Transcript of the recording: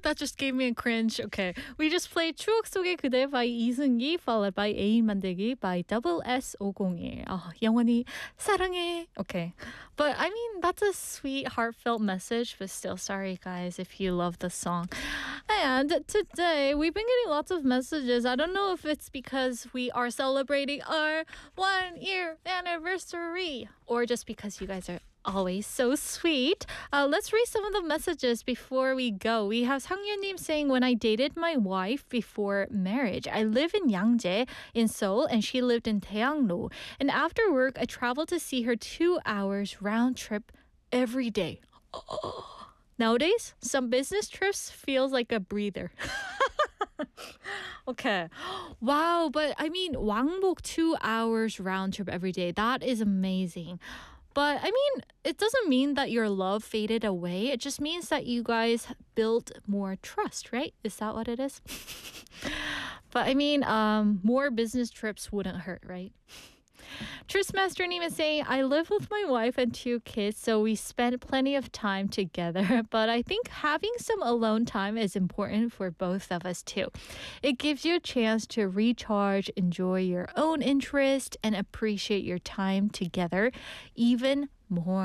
That just gave me a cringe. Okay. We just played 추억 속의 그대 by 이승기 followed by 애인 만들기 by double S501. 영원히 사랑해. Okay. But I mean, that's a sweet, heartfelt message, but still, sorry guys if you love the song. And today, we've been getting lots of messages. I don't know if it's because we are celebrating our 1-year anniversary or just because you guys are always so sweet. Let's read some of the messages before we go. We have 상유님 saying, when I dated my wife before marriage, I live in Yangjae in Seoul and she lived in Taeyangno. And after work, I traveled to see her 2 hours round trip every day. Nowadays, some business trips feels like a breather. Okay. Wow, but I mean, 왕복 2 hours round trip every day. That is amazing. But I mean, it doesn't mean that your love faded away. It just means that you guys built more trust, right? Is that what it is? But I mean, more business trips wouldn't hurt, right? Truthmaster Neem is saying, I live with my wife and 2 kids, so we spend plenty of time together. But I think having some alone time is important for both of us too. It gives you a chance to recharge, enjoy your own interest, and appreciate your time together even more.